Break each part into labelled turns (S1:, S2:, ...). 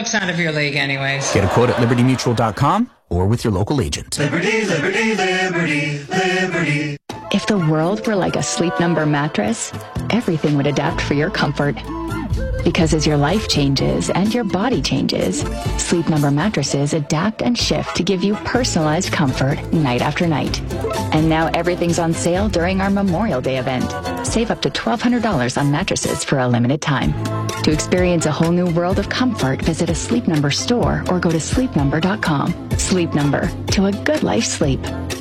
S1: book's out of your league anyways.
S2: Get a quote at libertymutual.com or with your local agent.
S3: Liberty, liberty, liberty, liberty.
S4: If the world were like a Sleep Number mattress, everything would adapt for your comfort. Because as your life changes and your body changes, Sleep Number mattresses adapt and shift to give you personalized comfort night after night. And now everything's on sale during our Memorial Day event. Save up to $1,200 on mattresses for a limited time. To experience a whole new world of comfort, visit a Sleep Number store or go to sleepnumber.com. Sleep Number, to a good life sleep.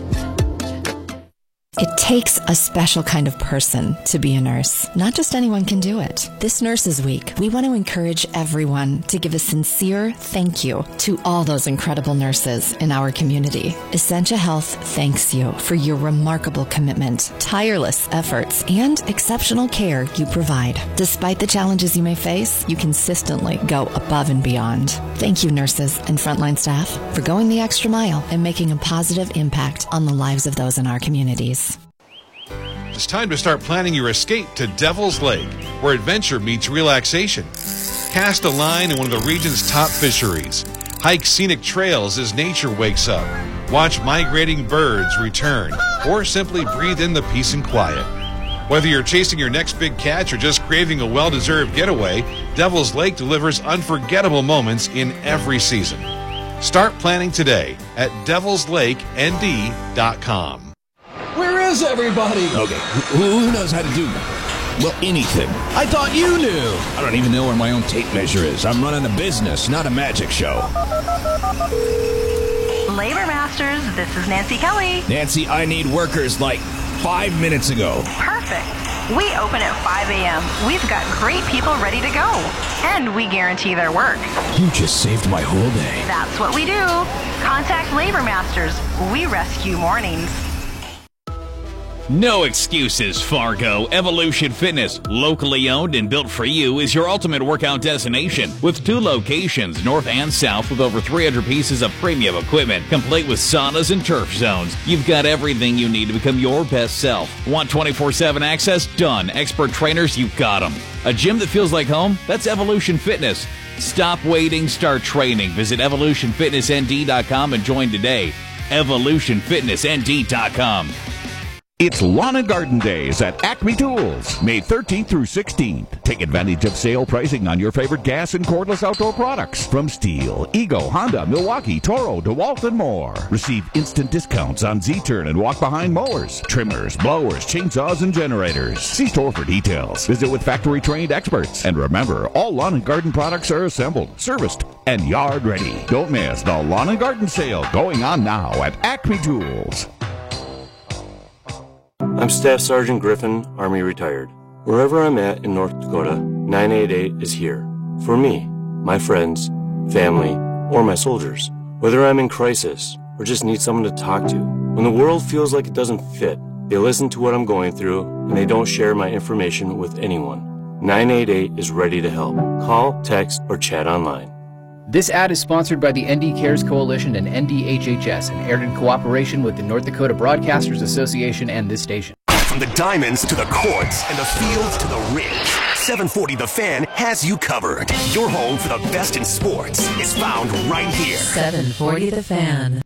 S5: It takes a special kind of person to be a nurse. Not just anyone can do it. This Nurses Week, we want to encourage everyone to give a sincere thank you to all those incredible nurses in our community. Essentia Health thanks you for your remarkable commitment, tireless efforts, and exceptional care you provide. Despite the challenges you may face, you consistently go above and beyond. Thank you, nurses and frontline staff, for going the extra mile and making a positive impact on the lives of those in our communities.
S6: It's time to start planning your escape to Devil's Lake, where adventure meets relaxation. Cast a line in one of the region's top fisheries. Hike scenic trails as nature wakes up. Watch migrating birds return, or simply breathe in the peace and quiet. Whether you're chasing your next big catch or just craving a well-deserved getaway, Devil's Lake delivers unforgettable moments in every season. Start planning today at devilslakend.com.
S7: Where is everybody?
S8: Okay, who knows how to do that? Well, anything.
S7: I thought you knew.
S8: I don't even know where my own tape measure is. I'm running a business, not a magic show.
S9: Labor Masters, this is Nancy Kelly.
S8: Nancy, I need workers like 5 minutes ago.
S9: Perfect. We open at 5 a.m. We've got great people ready to go. And we guarantee their work.
S8: You just saved my whole day.
S9: That's what we do. Contact Labor Masters. We rescue mornings.
S10: No excuses, Fargo. Evolution Fitness, locally owned and built for you, is your ultimate workout destination. With 2 locations, north and south, with over 300 pieces of premium equipment, complete with saunas and turf zones. You've got everything you need to become your best self. Want 24/7 access? Done. Expert trainers? You've got them. A gym that feels like home? That's Evolution Fitness. Stop waiting, start training. Visit evolutionfitnessnd.com and join today. evolutionfitnessnd.com.
S11: It's Lawn and Garden Days at Acme Tools, May 13th through 16th. Take advantage of sale pricing on your favorite gas and cordless outdoor products from Stihl, Ego, Honda, Milwaukee, Toro, DeWalt, and more. Receive instant discounts on Z-Turn and walk-behind mowers, trimmers, blowers, chainsaws, and generators. See store for details. Visit with factory-trained experts. And remember, all lawn and garden products are assembled, serviced, and yard ready. Don't miss the Lawn and Garden Sale going on now at Acme Tools.
S12: I'm Staff Sergeant Griffin, Army retired. Wherever I'm at in North Dakota, 988 is here. For me, my friends, family, or my soldiers. Whether I'm in crisis or just need someone to talk to. When the world feels like it doesn't fit, they listen to what I'm going through and they don't share my information with anyone. 988 is ready to help. Call, text, or chat online.
S13: This ad is sponsored by the ND Cares Coalition and NDHHS and aired in cooperation with the North Dakota Broadcasters Association and this station.
S14: From the diamonds to the courts and the fields to the ridge, 740 The Fan has you covered. Your home for the best in sports is found right here.
S15: 740 The Fan.